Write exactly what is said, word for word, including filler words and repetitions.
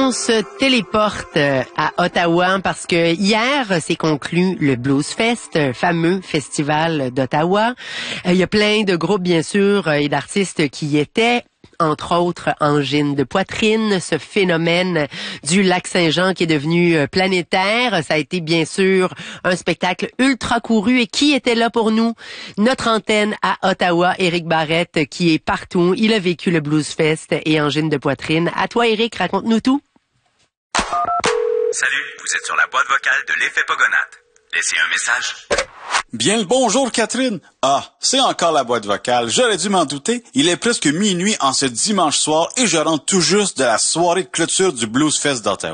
on se téléporte à Ottawa parce que hier s'est conclu le Blues Fest, un fameux festival d'Ottawa. Il y a plein de groupes, bien sûr, et d'artistes qui y étaient. Entre autres, angine de poitrine, ce phénomène du lac Saint-Jean qui est devenu planétaire. Ça a été bien sûr un spectacle ultra couru. Et qui était là pour nous? Notre antenne à Ottawa, Éric Barrette, qui est partout. Il a vécu le Blues Fest et angine de poitrine. À toi, Éric, raconte-nous tout. Salut, vous êtes sur la boîte vocale de l'effet Pogonate. Laissez un message. Bien le bonjour, Catherine. Ah, c'est encore la boîte vocale. J'aurais dû m'en douter. Il est presque minuit en ce dimanche soir et je rentre tout juste de la soirée de clôture du Blues Fest d'Ottawa.